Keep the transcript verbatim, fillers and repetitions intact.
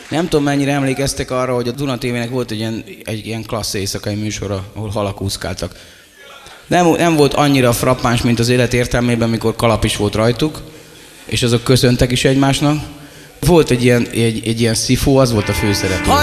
Nem tudom, mennyire emlékeztek arra, hogy a Duna té vének volt egy ilyen, egy ilyen klassz éjszakai műsora, ahol halak úszkáltak. Nem, nem volt annyira frappáns, mint az élet értelmében, mikor kalap is volt rajtuk, és azok köszöntek is egymásnak. Volt egy ilyen, egy, egy ilyen szifó, az volt a főszereplő.